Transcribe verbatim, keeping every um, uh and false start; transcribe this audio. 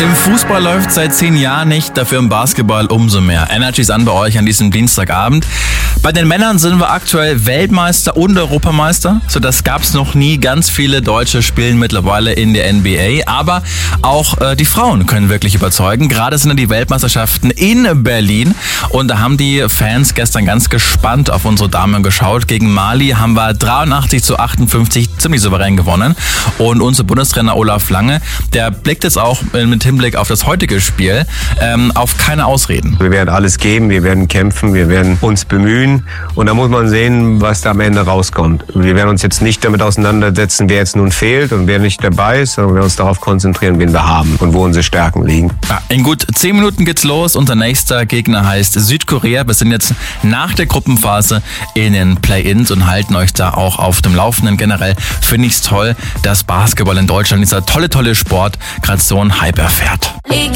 Im Fußball läuft seit zehn Jahren nicht, dafür im Basketball umso mehr. Energy ist an bei euch an diesem Dienstagabend. Bei den Männern sind wir aktuell Weltmeister und Europameister. So, das gab's noch nie. Ganz viele Deutsche spielen mittlerweile in der N B A. Aber auch äh, die Frauen können wirklich überzeugen. Gerade sind die Weltmeisterschaften in Berlin. Und da haben die Fans gestern ganz gespannt auf unsere Damen geschaut. Gegen Mali haben wir dreiundachtzig zu achtundfünfzig ziemlich souverän gewonnen. Und unser Bundestrainer Olaf Lange, der blickt jetzt auch mit Hinblick auf das heutige Spiel ähm, auf keine Ausreden. Wir werden alles geben, wir werden kämpfen, wir werden uns bemühen und da muss man sehen, was da am Ende rauskommt. Wir werden uns jetzt nicht damit auseinandersetzen, wer jetzt nun fehlt und wer nicht dabei ist, sondern wir werden uns darauf konzentrieren, wen wir haben und wo unsere Stärken liegen. Ja, in gut zehn Minuten geht's los. Unser nächster Gegner heißt Südkorea. Wir sind jetzt nach der Gruppenphase in den Play-ins und halten euch da auch auf dem Laufenden. Generell finde ich es toll, dass Basketball in Deutschland, dieser tolle, tolle Sport, gerade so einen Hype erfährt.